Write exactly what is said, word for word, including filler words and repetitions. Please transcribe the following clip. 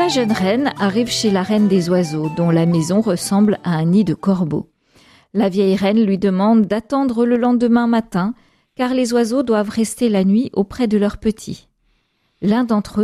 jeune reine arrive chez la reine des oiseaux, dont la maison ressemble à un nid de corbeaux. La vieille reine lui demande d'attendre le lendemain matin, car les oiseaux doivent rester la nuit auprès de leurs petits. L'un d'entre eux